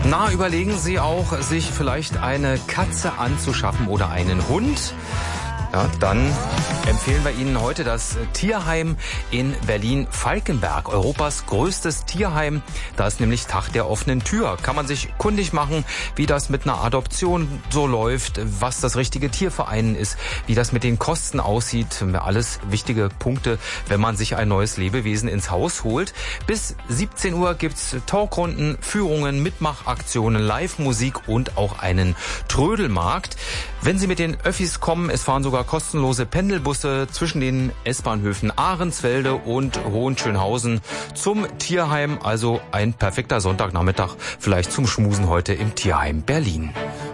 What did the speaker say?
Na, überlegen Sie auch, sich vielleicht eine Katze anzuschaffen oder einen Hund? Ja, dann empfehlen wir Ihnen heute das Tierheim in Berlin-Falkenberg, Europas größtes Tierheim. Da ist nämlich Tag der offenen Tür. Kann man sich kundig machen, wie das mit einer Adoption so läuft, was das richtige Tier für einen ist, wie das mit den Kosten aussieht. Alles wichtige Punkte, wenn man sich ein neues Lebewesen ins Haus holt. Bis 17 Uhr gibt's Talkrunden, Führungen, Mitmachaktionen, Live-Musik und auch einen Trödelmarkt. Wenn Sie mit den Öffis kommen, es fahren sogar kostenlose Pendelbusse zwischen den S-Bahnhöfen Ahrensfelde und Hohenschönhausen zum Tierheim. Also ein perfekter Sonntagnachmittag, vielleicht zum Schmusen heute im Tierheim Berlin.